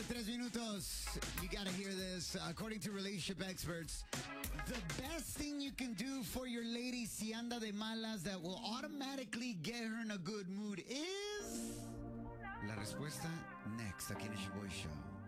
3 minutos. You gotta hear this. According to relationship experts, the best thing you can do for your lady si anda de malas that will automatically get her in a good mood is... La respuesta next aquí en el Show.